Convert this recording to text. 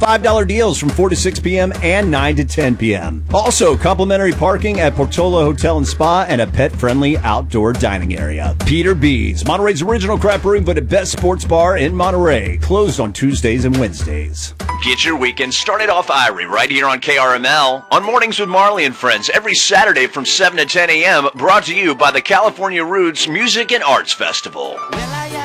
$5 deals from 4 to 6 p.m. and 9 to 10 p.m. Also, complimentary parking at Portola Hotel and Spa and a pet-friendly outdoor dining area. Peter B's, Monterey's original craft brewing but at best sports bar in Monterey. Closed on Tuesdays and Wednesdays. Get your weekend started off Irie right here on KRML on Mornings with Marley and Friends every Saturday from 7 to 10 a.m. brought to you by the California Roots Music and Arts Festival.